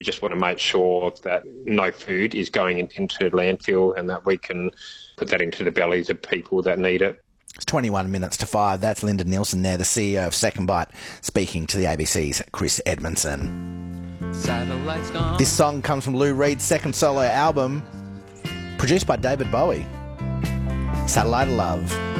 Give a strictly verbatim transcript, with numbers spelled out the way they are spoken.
just want to make sure that no food is going in, into landfill and that we can put that into the bellies of people that need it. It's twenty-one minutes to five. That's Lyndon Nielsen there, the C E O of Second Bite, speaking to the A B C's Chris Edmondson. This song comes from Lou Reed's second solo album, produced by David Bowie. Satellite of Love.